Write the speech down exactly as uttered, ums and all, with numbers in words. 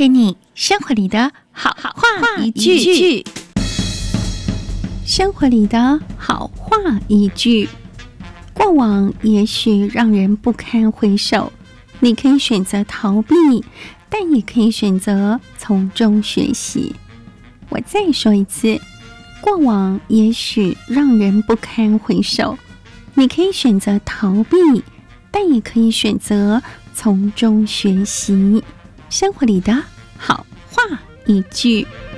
给你生活里的好话一句，生活里的好话一句。过往也许让人不堪回首，你可以选择逃避，但也可以选择从中学习。我再说一次，过往也许让人不堪回首，你可以选择逃避，但也可以选择从中学习。生活里的好话一句。